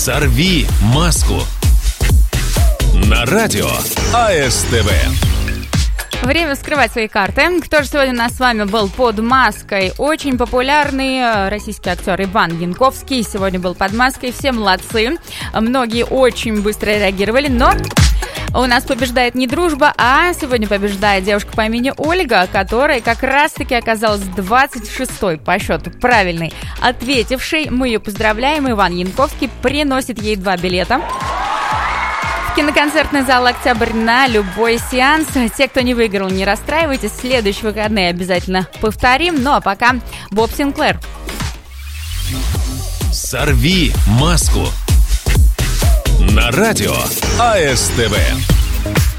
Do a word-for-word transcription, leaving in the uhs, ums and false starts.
«Сорви маску» на радио АСТВ. Время вскрывать свои карты. Кто же сегодня у нас с вами был под маской? Очень популярный российский актер Иван Янковский сегодня был под маской. Все молодцы. Многие очень быстро реагировали, но у нас побеждает не дружба, а сегодня побеждает девушка по имени Ольга, которая как раз-таки оказалась двадцать шестой по счету правильной ответившей. Мы ее поздравляем. Иван Янковский приносит ей два билета в киноконцертный зал «Октябрь» на любой сеанс. Те, кто не выиграл, не расстраивайтесь. Следующие выходные обязательно повторим. Ну а пока Боб Синклер. «Сорви маску» на радио АСТВ.